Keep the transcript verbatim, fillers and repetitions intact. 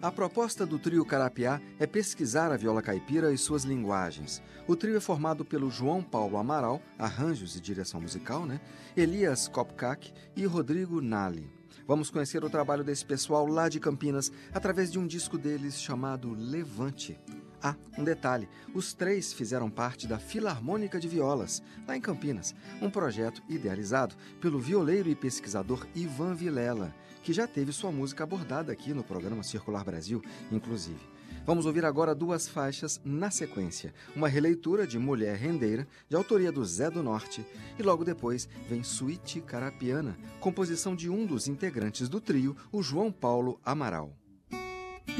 A proposta do trio Carapiá é pesquisar a viola caipira e suas linguagens. O trio é formado pelo João Paulo Amaral, arranjos e direção musical, né? Elias Kopkak e Rodrigo Nali. Vamos conhecer o trabalho desse pessoal lá de Campinas através de um disco deles chamado Levante. Ah, um detalhe, os três fizeram parte da Filarmônica de Violas, lá em Campinas, um projeto idealizado pelo violeiro e pesquisador Ivan Vilela, que já teve sua música abordada aqui no programa Circular Brasil, inclusive. Vamos ouvir agora duas faixas na sequência, uma releitura de Mulher Rendeira, de autoria do Zé do Norte, e logo depois vem Suíte Carapiana, composição de um dos integrantes do trio, o João Paulo Amaral.